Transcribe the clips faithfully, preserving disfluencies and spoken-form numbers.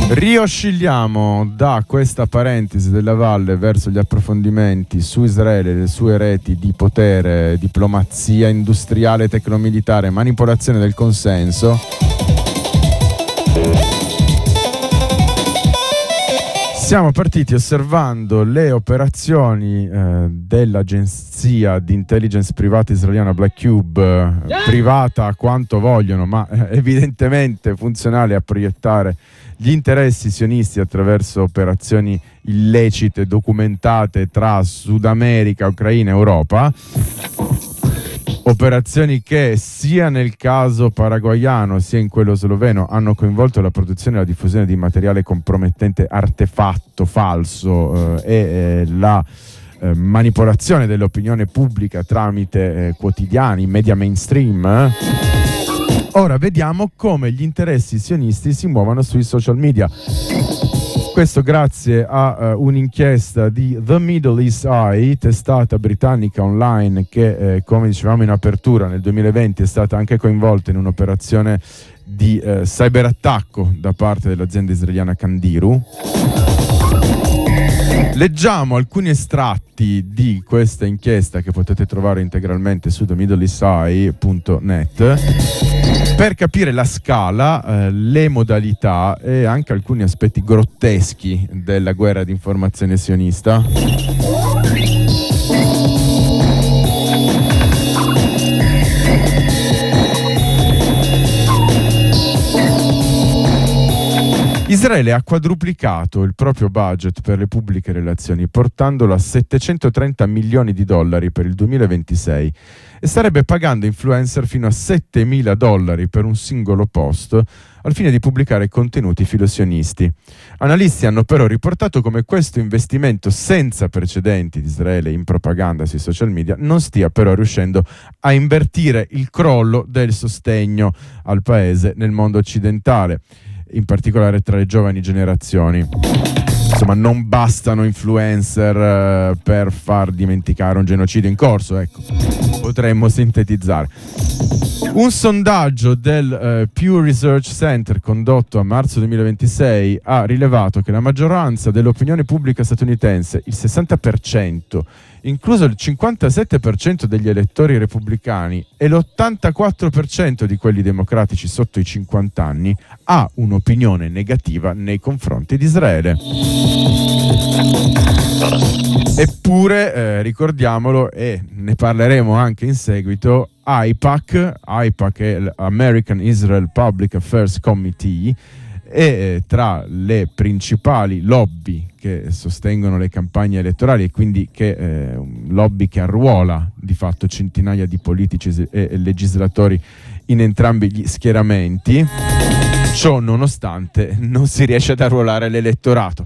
Rioscilliamo da questa parentesi della Valle verso gli approfondimenti su Israele e le sue reti di potere, diplomazia industriale, tecnomilitare, manipolazione del consenso. Siamo partiti osservando le operazioni eh, dell'agenzia di intelligence privata israeliana Black Cube, eh, privata a quanto vogliono, ma eh, evidentemente funzionale a proiettare gli interessi sionisti attraverso operazioni illecite documentate tra Sud America, Ucraina e Europa. Operazioni che sia nel caso paraguaiano sia in quello sloveno hanno coinvolto la produzione e la diffusione di materiale compromettente, artefatto, falso eh, e eh, la eh, manipolazione dell'opinione pubblica tramite eh, quotidiani, media mainstream. Eh. Ora vediamo come gli interessi sionisti si muovono sui social media. Questo grazie a uh, un'inchiesta di The Middle East Eye, testata britannica online che, eh, come dicevamo in apertura, nel duemilaventi è stata anche coinvolta in un'operazione di eh, cyberattacco da parte dell'azienda israeliana Candiru. Leggiamo alcuni estratti di questa inchiesta che potete trovare integralmente su the middle east eye punto net per capire la scala, eh, le modalità e anche alcuni aspetti grotteschi della guerra di informazione sionista. Israele ha quadruplicato il proprio budget per le pubbliche relazioni, portandolo a settecentotrenta milioni di dollari per il duemilaventisei, e starebbe pagando influencer fino a settemila dollari per un singolo post al fine di pubblicare contenuti filosionisti. Analisti hanno però riportato come questo investimento senza precedenti di Israele in propaganda sui social media non stia però riuscendo a invertire il crollo del sostegno al paese nel mondo occidentale, in particolare tra le giovani generazioni. Insomma, non bastano influencer uh, per far dimenticare un genocidio in corso, ecco, potremmo sintetizzare. Un sondaggio del uh, Pew Research Center condotto a marzo duemilaventisei ha rilevato che la maggioranza dell'opinione pubblica statunitense, il sessanta per cento, incluso il cinquantasette per cento degli elettori repubblicani e l'ottantaquattro per cento di quelli democratici sotto i cinquanta anni, ha un'opinione negativa nei confronti di Israele. Eppure, eh, ricordiamolo, e ne parleremo anche in seguito, AIPAC, AIPAC è l'American Israel Public Affairs Committee, e eh, tra le principali lobby che sostengono le campagne elettorali, e quindi che eh, un lobby che arruola di fatto centinaia di politici e, e legislatori in entrambi gli schieramenti. Ciò nonostante non si riesce ad arruolare l'elettorato.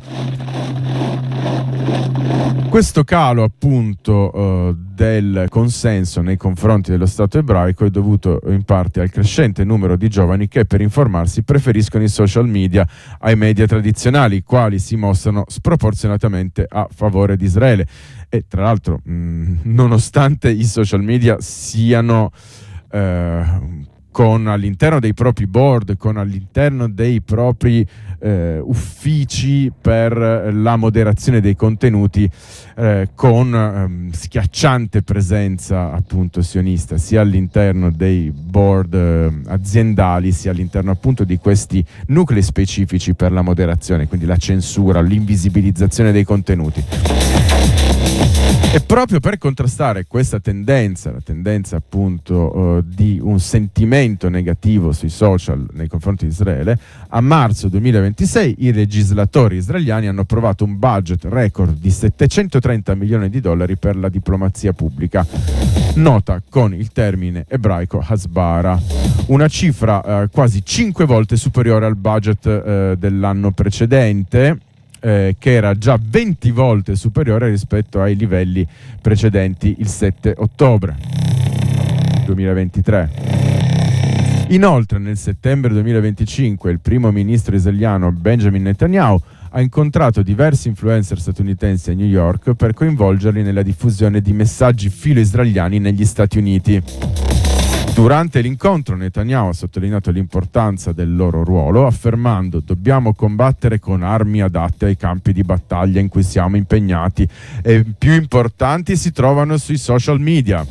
Questo calo appunto uh, del consenso nei confronti dello Stato ebraico è dovuto in parte al crescente numero di giovani che per informarsi preferiscono i social media ai media tradizionali, i quali si mostrano sproporzionatamente a favore di Israele. E tra l'altro, mh, nonostante i social media siano uh, con all'interno dei propri board, con all'interno dei propri eh, uffici per la moderazione dei contenuti, eh, con ehm, schiacciante presenza appunto sionista, sia all'interno dei board eh, aziendali, sia all'interno appunto di questi nuclei specifici per la moderazione, quindi la censura, l'invisibilizzazione dei contenuti. E proprio per contrastare questa tendenza, la tendenza appunto uh, di un sentimento negativo sui social nei confronti di Israele, a marzo duemilaventisei i legislatori israeliani hanno approvato un budget record di settecentotrenta milioni di dollari per la diplomazia pubblica, nota con il termine ebraico hasbara, una cifra uh, quasi cinque volte superiore al budget uh, dell'anno precedente, Eh, che era già venti volte superiore rispetto ai livelli precedenti il sette ottobre duemilaventitré. Inoltre nel settembre duemilaventicinque il primo ministro israeliano Benjamin Netanyahu ha incontrato diversi influencer statunitensi a New York per coinvolgerli nella diffusione di messaggi filo-israeliani negli Stati Uniti. Durante l'incontro Netanyahu ha sottolineato l'importanza del loro ruolo, affermando: dobbiamo combattere con armi adatte ai campi di battaglia in cui siamo impegnati e più importanti si trovano sui social media.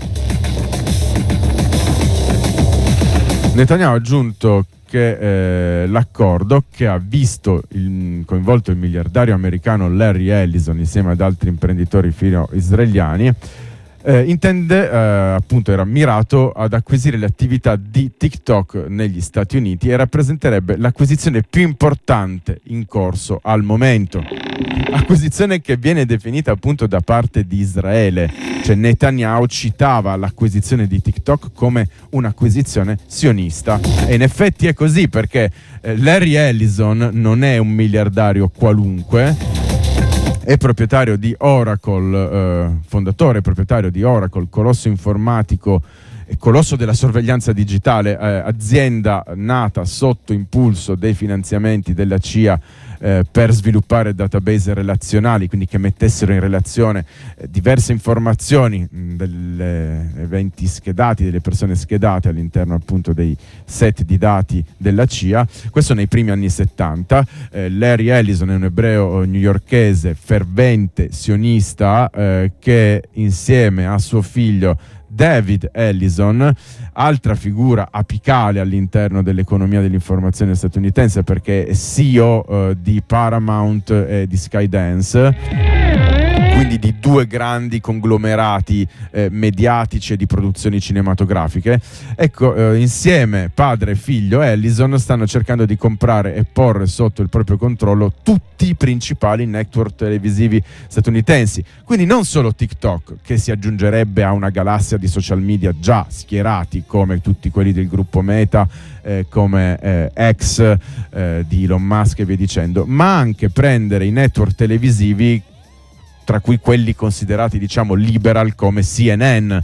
Netanyahu ha aggiunto che eh, l'accordo, che ha visto il, coinvolto il miliardario americano Larry Ellison insieme ad altri imprenditori filo-israeliani, Eh, intende, eh, appunto, era mirato ad acquisire le attività di TikTok negli Stati Uniti e rappresenterebbe l'acquisizione più importante in corso al momento. Acquisizione che viene definita appunto da parte di Israele, cioè Netanyahu citava l'acquisizione di TikTok come un'acquisizione sionista e in effetti è così, perché eh, Larry Ellison non è un miliardario qualunque. È proprietario di Oracle, eh, fondatore e proprietario di Oracle, colosso informatico e colosso della sorveglianza digitale, eh, azienda nata sotto impulso dei finanziamenti della C I A eh, per sviluppare database relazionali, quindi che mettessero in relazione eh, diverse informazioni mh, degli eventi schedati, delle persone schedate all'interno appunto dei set di dati della C I A. Questo nei primi anni settanta. eh, Larry Ellison è un ebreo newyorkese fervente sionista eh, che insieme a suo figlio David Ellison, altra figura apicale all'interno dell'economia dell'informazione statunitense, perché è C E O eh, di Paramount e di Skydance, quindi di due grandi conglomerati eh, mediatici e di produzioni cinematografiche. Ecco, eh, insieme padre e figlio Ellison stanno cercando di comprare e porre sotto il proprio controllo tutti i principali network televisivi statunitensi, quindi non solo TikTok, che si aggiungerebbe a una galassia di social media già schierati come tutti quelli del gruppo Meta, eh, come eh, X eh, di Elon Musk e via dicendo, ma anche prendere i network televisivi, tra cui quelli considerati diciamo liberal come C N N.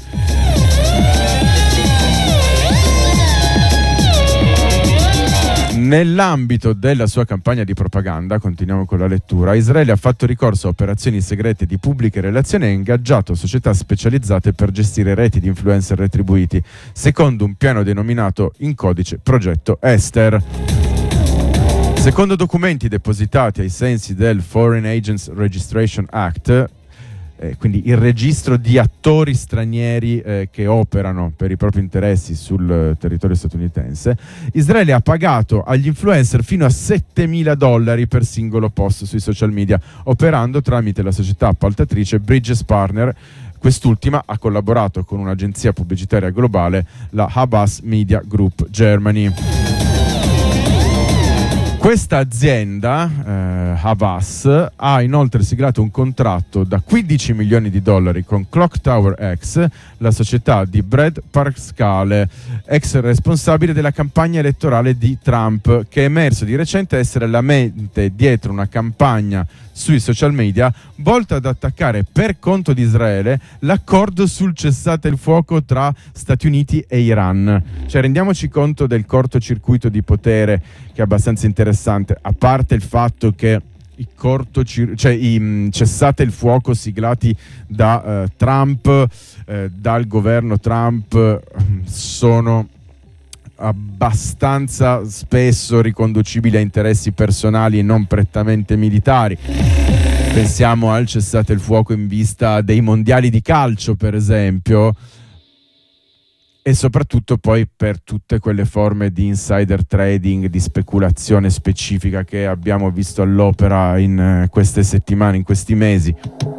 Nell'ambito della sua campagna di propaganda, continuiamo con la lettura, Israele ha fatto ricorso a operazioni segrete di pubbliche relazioni e ha ingaggiato società specializzate per gestire reti di influencer retribuiti, secondo un piano denominato in codice Progetto Esther. Secondo documenti depositati ai sensi del Foreign Agents Registration Act, eh, quindi il registro di attori stranieri eh, che operano per i propri interessi sul eh, territorio statunitense, Israele ha pagato agli influencer fino a settemila dollari per singolo post sui social media, operando tramite la società appaltatrice Bridges Partner. Quest'ultima ha collaborato con un'agenzia pubblicitaria globale, la Havas Media Group Germany. Questa azienda, eh, Havas, ha inoltre siglato un contratto da quindici milioni di dollari con Clock Tower X, la società di Brad Parscale, ex responsabile della campagna elettorale di Trump, che è emerso di recente essere la mente dietro una campagna sui social media volta ad attaccare per conto di Israele l'accordo sul cessate il fuoco tra Stati Uniti e Iran. Cioè, rendiamoci conto del cortocircuito di potere, che è abbastanza interessante, a parte il fatto che i cortocir- cioè i mh, cessate il fuoco siglati da eh, Trump, eh, dal governo Trump, eh, sono abbastanza spesso riconducibili a interessi personali e non prettamente militari. Pensiamo al cessate il fuoco in vista dei mondiali di calcio, per esempio, e soprattutto poi per tutte quelle forme di insider trading, di speculazione specifica che abbiamo visto all'opera in queste settimane, in questi mesi.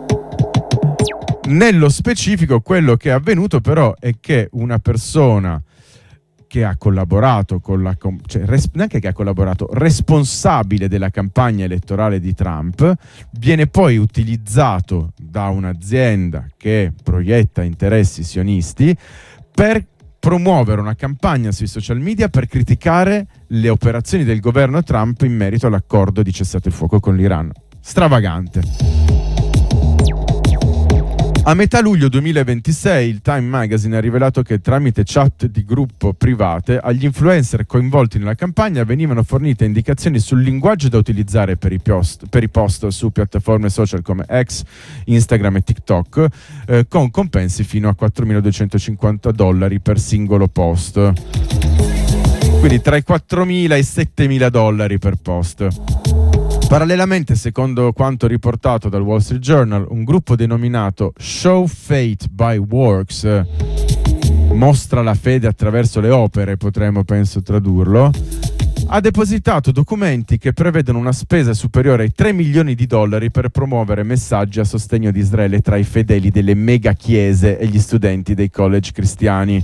Nello specifico, quello che è avvenuto però è che una persona che ha collaborato con la cioè res, neanche che ha collaborato, responsabile della campagna elettorale di Trump, viene poi utilizzato da un'azienda che proietta interessi sionisti per promuovere una campagna sui social media per criticare le operazioni del governo Trump in merito all'accordo di cessate il fuoco con l'Iran. Stravagante. A metà luglio duemilaventisei il Time Magazine ha rivelato che tramite chat di gruppo private agli influencer coinvolti nella campagna venivano fornite indicazioni sul linguaggio da utilizzare per i post, per i post su piattaforme social come X, Instagram e TikTok, eh, con compensi fino a quattromiladuecentocinquanta dollari per singolo post. Quindi tra i quattromila e i settemila dollari per post. Parallelamente, secondo quanto riportato dal Wall Street Journal, un gruppo denominato Show Faith by Works, eh, mostra la fede attraverso le opere, potremmo penso tradurlo, ha depositato documenti che prevedono una spesa superiore ai tre milioni di dollari per promuovere messaggi a sostegno di Israele tra i fedeli delle mega chiese e gli studenti dei college cristiani.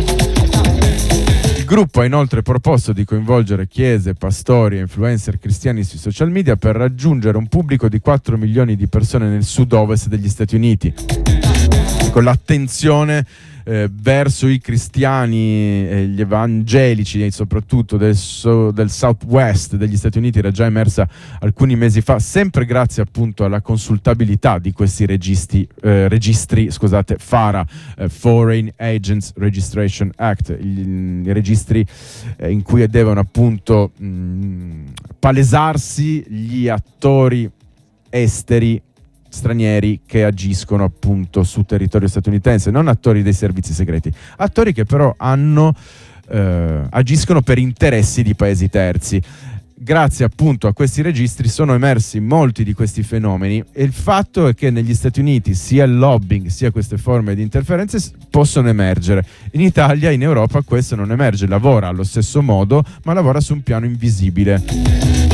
Il gruppo ha inoltre proposto di coinvolgere chiese, pastori e influencer cristiani sui social media per raggiungere un pubblico di quattro milioni di persone nel sud-ovest degli Stati Uniti, con l'attenzione eh, verso i cristiani e gli evangelici, e soprattutto del, so, del Southwest degli Stati Uniti, era già emersa alcuni mesi fa, sempre grazie appunto alla consultabilità di questi registri, eh, registri scusate, FARA, eh, Foreign Agents Registration Act, i, i registri eh, in cui devono appunto mh, palesarsi gli attori esteri stranieri che agiscono appunto su territorio statunitense, non attori dei servizi segreti, attori che però hanno eh, agiscono per interessi di paesi terzi. Grazie appunto a questi registri sono emersi molti di questi fenomeni, e il fatto è che negli Stati Uniti sia il lobbying sia queste forme di interferenze possono emergere. In Italia, in Europa questo non emerge, lavora allo stesso modo ma lavora su un piano invisibile.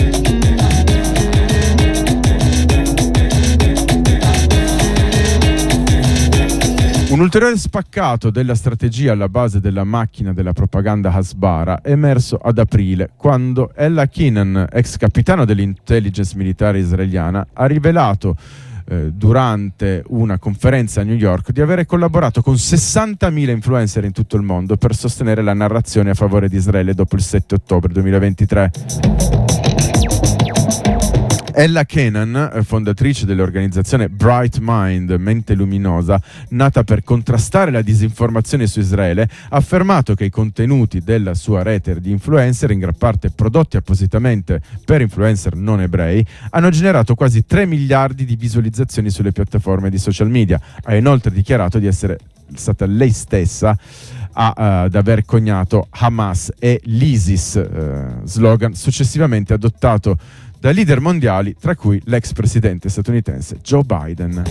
Un ulteriore spaccato della strategia alla base della macchina della propaganda Hasbara è emerso ad aprile, quando Ella Keenan, ex capitano dell'intelligence militare israeliana, ha rivelato eh, durante una conferenza a New York di avere collaborato con sessantamila influencer in tutto il mondo per sostenere la narrazione a favore di Israele dopo il sette ottobre duemilaventitré. Ella Keenan, fondatrice dell'organizzazione Bright Mind, Mente Luminosa, nata per contrastare la disinformazione su Israele, ha affermato che i contenuti della sua rete di influencer, in gran parte prodotti appositamente per influencer non ebrei, hanno generato quasi tre miliardi di visualizzazioni sulle piattaforme di social media. Ha inoltre dichiarato di essere stata lei stessa a, uh, ad aver coniato Hamas e l'ISIS, uh, slogan successivamente adottato da leader mondiali, tra cui l'ex presidente statunitense Joe Biden.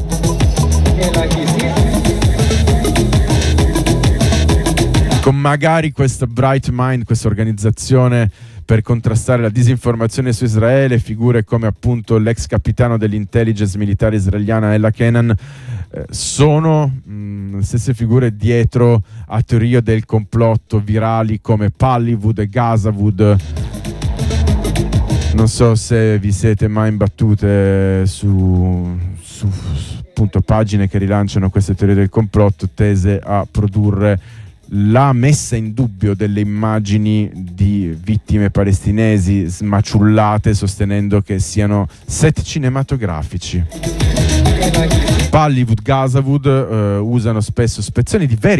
Con magari questa Bright Mind, questa organizzazione per contrastare la disinformazione su Israele, figure come appunto l'ex capitano dell'intelligence militare israeliana Ella Keenan, eh, sono mh, stesse figure dietro a teorie del complotto virali come Pallywood e Gazawood. Non so se vi siete mai imbattute su, su, su appunto, pagine che rilanciano queste teorie del complotto tese a produrre la messa in dubbio delle immagini di vittime palestinesi smaciullate, sostenendo che siano set cinematografici. Pallywood, Gazawood eh, usano spesso spezzoni di veri